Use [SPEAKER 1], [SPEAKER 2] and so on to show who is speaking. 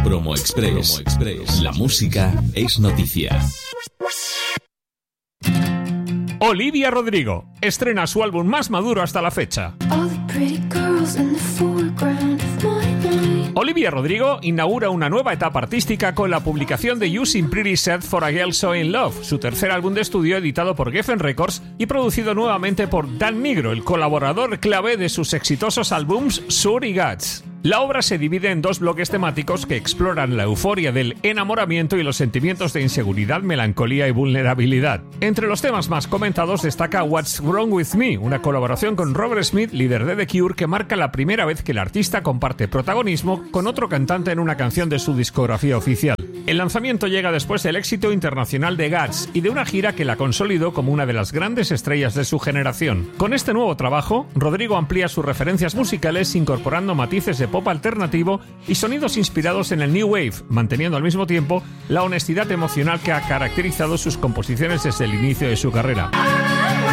[SPEAKER 1] Promo Express. La música es noticia.
[SPEAKER 2] Olivia Rodrigo estrena su álbum más maduro hasta la fecha. Olivia Rodrigo inaugura una nueva etapa artística con la publicación de Using Pretty Sad for a Girl So In Love, su tercer álbum de estudio editado por Geffen Records y producido nuevamente por Dan Nigro, el colaborador clave de sus exitosos álbums Sur y Guts. La obra se divide en dos bloques temáticos que exploran la euforia del enamoramiento y los sentimientos de inseguridad, melancolía y vulnerabilidad. Entre los temas más comentados destaca What's Wrong With Me, una colaboración con Robert Smith, líder de The Cure, que marca la primera vez que el artista comparte protagonismo con otro cantante en una canción de su discografía oficial. El lanzamiento llega después del éxito internacional de Guts y de una gira que la consolidó como una de las grandes estrellas de su generación. Con este nuevo trabajo, Rodrigo amplía sus referencias musicales incorporando matices de pop alternativo y sonidos inspirados en el New Wave, manteniendo al mismo tiempo la honestidad emocional que ha caracterizado sus composiciones desde el inicio de su carrera.